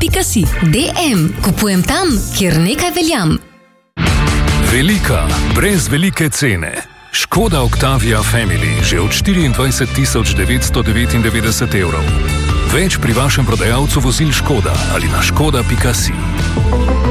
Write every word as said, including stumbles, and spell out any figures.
pika si. D M. Kupujem tam, kjer nekaj veljam. Velika, brez velike cene. Škoda Octavia Family že od štiriindvajset tisoč devetsto devetindevetdeset evrov. Več pri vašem prodajalcu vozil Škoda ali na škoda pika si.